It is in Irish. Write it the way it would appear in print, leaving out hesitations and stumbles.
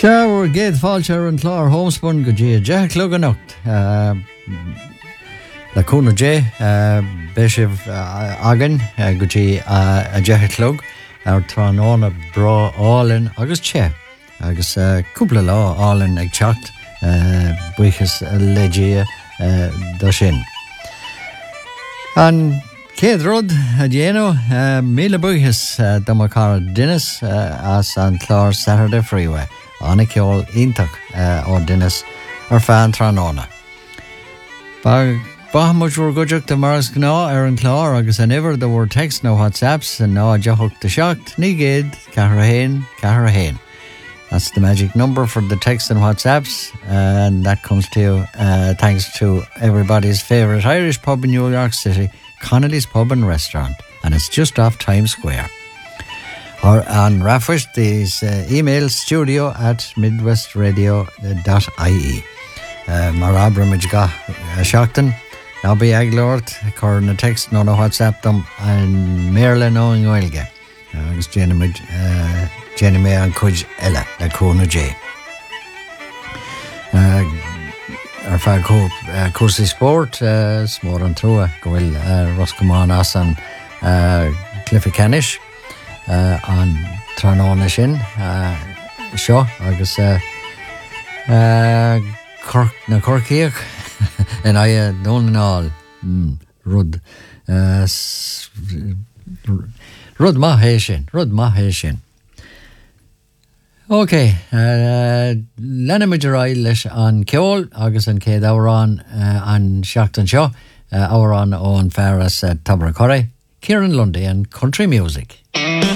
Sewer géad fáilte an chlár homespun go dtí deich clog an nocht. Le cúna dé béisih agan go dtí a deich clog ar tránána bra álinn agus che. Agus cúpla lá álinn ag teacht buchas leidí do sin. An céad rud a dhéanú míle buchas do mar cara dunas as an chlár Saturday Freeway. Anna ceol ítach ó dunas ar fean tránána. Ba muid bhúr goideach de maras gná ar an chlár agus an iver do bhúr text nó WhatsApps and ná deoch de seacht ní géad cahar That's the magic number for the text and WhatsApps, and that comes to you thanks to everybody's favourite Irish pub in New York City, Connolly's Pub and Restaurant, and it's just off Times Square. Or on Rafish, these email studio@midwestradio.ie. Mar abramid ga seachtain, now be aglort, cor na text no WhatsApp them, and Merlin knowing oilge. Agus Jenny me an cuid eile le cúna dé. Ar feadh cuasaí sport, smór an trua, go bhfuil Roscommán as an Cliffy-Canish an tránána sin seo agus na Corcaíoch in aia nónáil rud maithé sin. OK, lenimiid ar leis an ceol agus an céad árán an seachtain seo árán ón fearras Tabra Corrie, Kieran Lundy and country music.